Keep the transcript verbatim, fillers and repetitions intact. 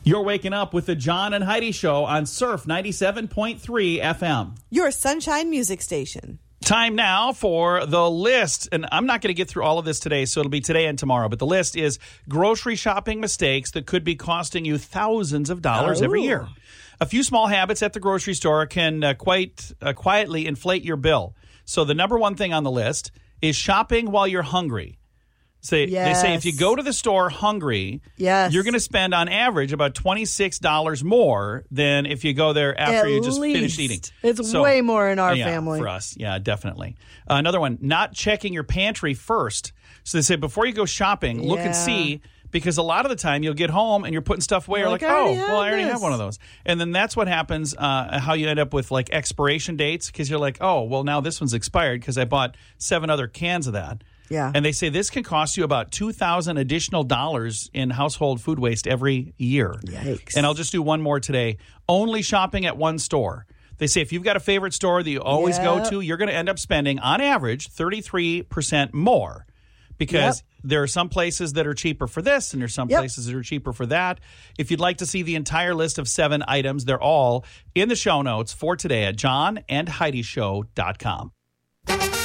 You're waking up with the John and Heidi Show on Surf ninety-seven point three F M. Your Sunshine Music Station. Time now for the list. And I'm not going to get through all of this today, so it'll be today and tomorrow. But the list is grocery shopping mistakes that could be costing you thousands of dollars Oh. every year. A few small habits at the grocery store can uh, quite uh, quietly inflate your bill. So the number one thing on the list is shopping while you're hungry. Say, Yes. They say if you go to the store hungry, Yes. you're going to spend on average about twenty-six dollars more than if you go there after At you just least. finished eating. It's So- way more in our yeah, family. for us. Yeah, definitely. Uh, another one, not checking your pantry first. So they say before you go shopping, look and Yeah. see, because a lot of the time you'll get home and you're putting stuff away. You're Like, like, I oh, already well, have I already this. have one of those. And then that's what happens, uh, how you end up with like expiration dates, because you're like, oh, well, now this one's expired because I bought seven other cans of that. Yeah. And they say this can cost you about two thousand dollars additional dollars in household food waste every year. Yikes. And I'll just do one more today. Only shopping at one store. They say if you've got a favorite store that you always go Yep. to, you're going to end up spending, on average, thirty-three percent more. Because Yep. there are some places that are cheaper for this, and there's some Yep. places that are cheaper for that. If you'd like to see the entire list of seven items, they're all in the show notes for today at john and heidi show dot com.